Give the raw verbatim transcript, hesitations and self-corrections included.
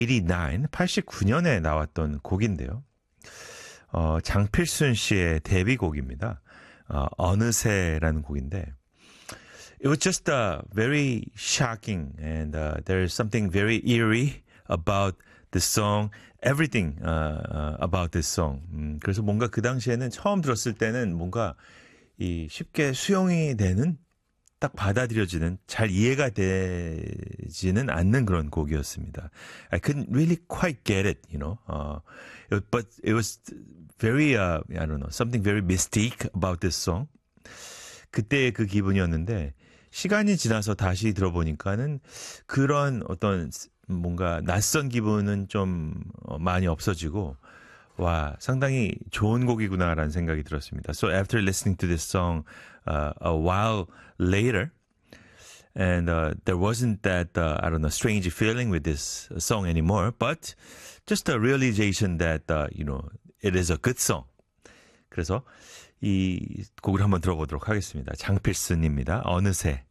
팔십구, 팔십구 년에 나왔던 곡인데요. 어, 장필순 씨의 데뷔곡입니다. 어, 어느새라는 곡인데 It was just uh, very shocking and uh, there's something very eerie about the song, everything uh, uh, about this song. 음, 그래서 뭔가 그 당시에는 처음 들었을 때는 뭔가 이 쉽게 수용이 되는 딱 받아들여지는 잘 이해가 되지는 않는 그런 곡이었습니다. I couldn't really quite get it, you know. Uh, it, but it was very, uh, I don't know, something very mystique about this song. 그때의 그 기분이었는데 시간이 지나서 다시 들어보니까는 그런 어떤 뭔가 낯선 기분은 좀 많이 없어지고 와, 상당히 좋은 곡이구나라는 생각이 들었습니다. So after listening to this song uh, a while later, and uh, there wasn't that, uh, I don't know, strange feeling with this song anymore, but just a realization that, uh, you know, it is a good song. 그래서 이 곡을 한번 들어보도록 하겠습니다. 장필순입니다. 어느새.